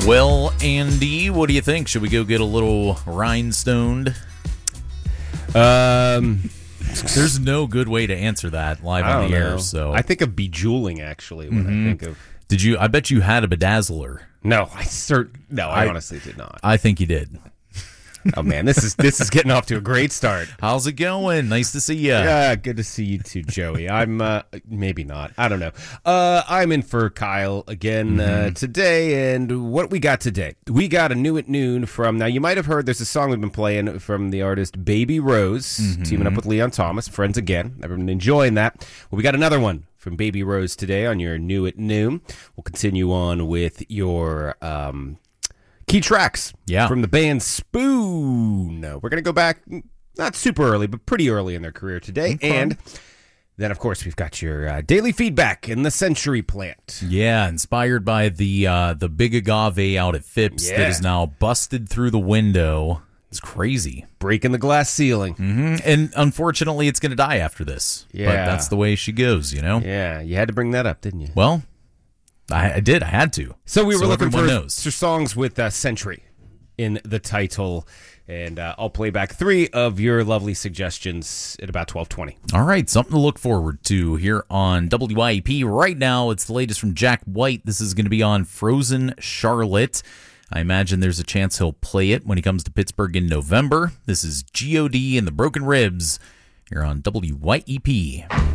Well, Andy, what do you think? Should we go get a little rhinestoned? There's no good way to answer that live on the air. So I think of bejeweling, actually, when I think of... Did you? I bet you had a bedazzler. No, I honestly did not. I think you did. Oh man, this is getting off to a great start. How's it going? Nice to see you. Yeah, good to see you too, Joey. I'm maybe not. I don't know. I'm in for Kyle again today, and what we got today? We got a new at noon from. Now you might have heard. There's a song we've been playing from the artist Baby Rose, teaming up with Leon Thomas, friends again. I've been enjoying that. Well, we got another one from Baby Rose today on your new at noon. We'll continue on with your key tracks from the band Spoon. We're going to go back, not super early, but pretty early in their career today. Okay. And then, of course, we've got your daily feedback in the Century Plant. Yeah, inspired by the big agave out at Phipps that is now busted through the window. It's crazy. Breaking the glass ceiling. And unfortunately, it's going to die after this. Yeah. But that's the way she goes, you know? Yeah, you had to bring that up, didn't you? Well, I did. I had to. So we were looking for songs with Century in the title, and I'll play back 3 of your lovely suggestions at about 12:20. All right, something to look forward to here on WYEP. Right now, it's the latest from Jack White. This is going to be on Frozen Charlotte. I imagine there's a chance he'll play it when he comes to Pittsburgh in November. This is G.O.D. and the Broken Ribs here on WYEP.